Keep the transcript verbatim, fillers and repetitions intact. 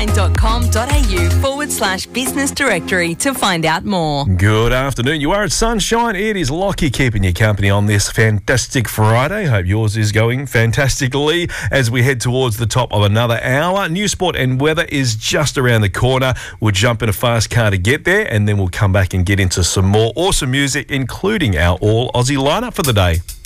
dot com dot a u forward slash business directory to find out more. Good afternoon. You are at Sunshine. It is Lockie keeping you company on this fantastic Friday. Hope yours is going fantastically as we head towards the top of another hour. News, sport and weather is just around the corner. We'll jump in a fast car to get there, and then we'll come back and get into some more awesome music, including our all Aussie lineup for the day.